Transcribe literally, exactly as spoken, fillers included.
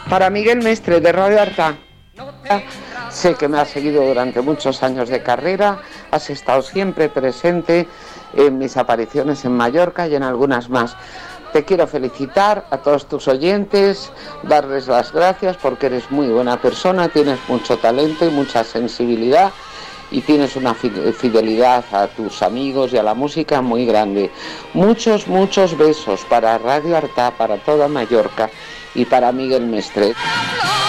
Para Miguel Mestre, de Radio Arta. Sé que me has seguido durante muchos años de carrera, has estado siempre presente en mis apariciones en Mallorca y en algunas más. Te quiero felicitar a todos tus oyentes, darles las gracias porque eres muy buena persona, tienes mucho talento y mucha sensibilidad y tienes una fidelidad a tus amigos y a la música muy grande. Muchos, muchos besos para Radio Arta, para toda Mallorca y para Miguel Mestre.